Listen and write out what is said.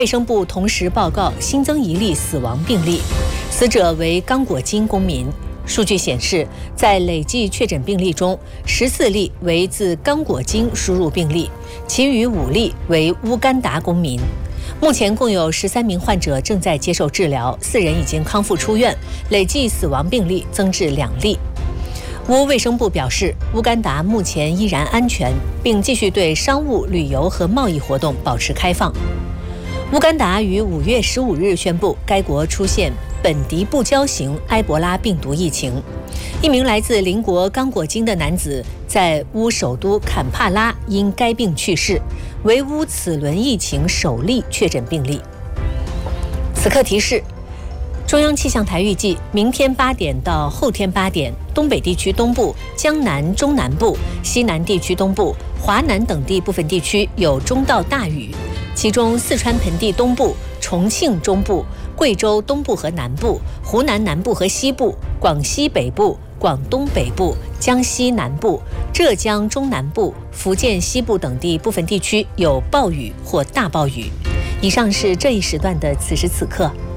卫生部同时报告新增1例死亡病例，死者为刚果金公民。数据显示，在累计确诊病例中，14例为自刚果金输入病例，其余5例为乌干达公民。目前共有13名患者正在接受治疗，4人已经康复出院，累计死亡病例增至2例。乌卫生部表示，乌干达目前依然安全，并继续对商务、旅游和贸易活动保持开放。乌干达于5月15日宣布，该国出现本迪布胶型埃博拉病毒疫情。一名来自邻国刚果金的男子在乌首都坎帕拉因该病去世，为乌此轮疫情首例确诊病例。此刻提示：中央气象台预计，明天8点到后天8点，东北地区东部、江南、中南部、西南地区东部、华南等地部分地区有中到大雨，其中四川盆地东部、重庆中部、贵州东部和南部、湖南南部和西部、广西北部、广东北部、江西南部、浙江中南部、福建西部等地部分地区有暴雨或大暴雨。以上是这一时段的此时此刻。